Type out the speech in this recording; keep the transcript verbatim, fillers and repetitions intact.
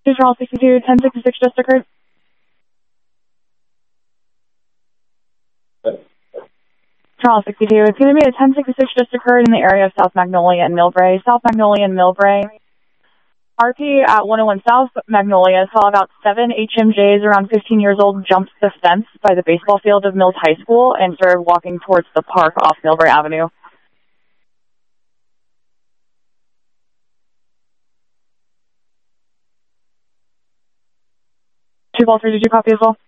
Charles sixty-two, ten sixty-six just occurred. Charles sixty-two, it's going to be a ten sixty-six just occurred in the area of South Magnolia and Millbrae. South Magnolia and Millbrae. R P at one oh one South Magnolia saw about seven H M Js around fifteen years old jump the fence by the baseball field of Mills High School and started walking towards the park off Millbrae Avenue. two Ball three, did you copy as well?